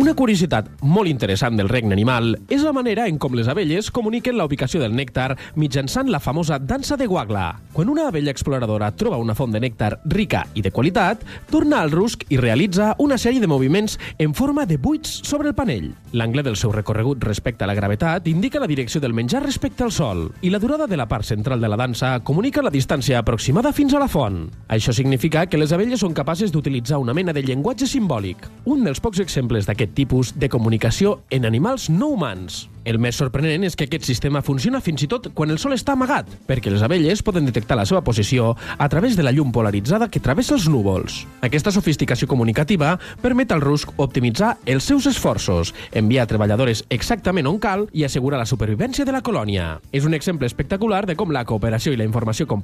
Una curiositat molt interessant del regne animal és la manera en com les abelles comuniquen la ubicació del nèctar mitjançant la famosa dansa de Wagla. Quan una abella exploradora troba una font de nèctar rica i de qualitat, torna al rusc i realitza una sèrie de moviments en forma de buits sobre el panell. L'angle del seu recorregut respecte a la gravetat indica la direcció del menjar respecte al sol, i la durada de la part central de la dansa comunica la distància aproximada fins a la font. Això significa que les abelles són capaces d'utilitzar una mena de llenguatge simbòlic, un dels pocs exemples d'aquest tipus de comunicació en animals no humans. El més sorprenent és que aquest sistema funciona fins i tot quan el sol està amagat, perquè les abelles poden detectar la seva posició a través de la llum polaritzada que travessa els núvols. Aquesta sofisticació comunicativa permet al rusc optimitzar els seus esforços, enviar treballadores exactament on cal i assegurar la supervivència de la colònia. És un exemple espectacular de com la cooperació i la informació compartida